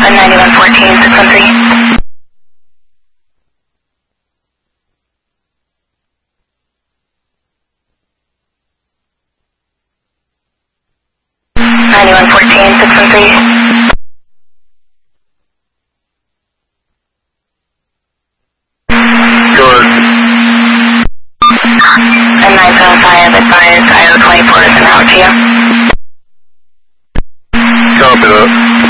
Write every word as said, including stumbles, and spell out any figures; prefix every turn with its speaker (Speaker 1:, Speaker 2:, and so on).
Speaker 1: ninety-one fourteen, six one three. ninety-one fourteen, six one three.
Speaker 2: Good.
Speaker 1: And nine seven five, advised I O twenty-four is an out to you.
Speaker 2: Copy that.